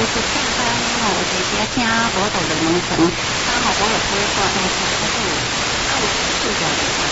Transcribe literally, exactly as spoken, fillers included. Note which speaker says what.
Speaker 1: 是正班哦，有一些听无道的门神，刚好我有规划，但是不是啊，我是四角的。